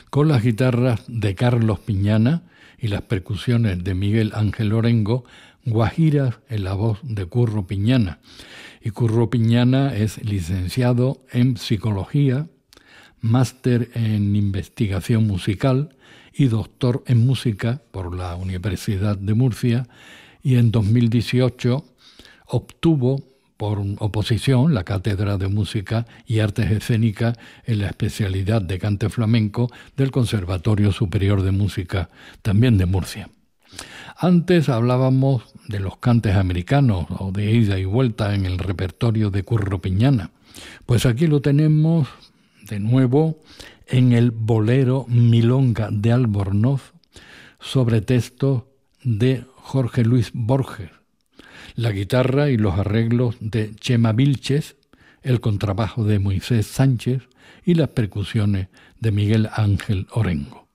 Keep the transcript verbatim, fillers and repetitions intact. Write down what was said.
con las guitarras de Carlos Piñana y las percusiones de Miguel Ángel Orengo, guajiras en la voz de Curro Piñana. Y Curro Piñana es licenciado en Psicología, máster en Investigación Musical y doctor en Música por la Universidad de Murcia, y en dos mil dieciocho obtuvo por oposición la Cátedra de Música y Artes Escénicas en la especialidad de cante flamenco del Conservatorio Superior de Música, también de Murcia. Antes hablábamos de los cantes americanos o de ida y vuelta en el repertorio de Curro Piñana. Pues aquí lo tenemos de nuevo en el bolero Milonga de Albornoz, sobre textos de Jorge Luis Borges, la guitarra y los arreglos de Chema Vilches, el contrabajo de Moisés Sánchez y las percusiones de Miguel Ángel Orengo.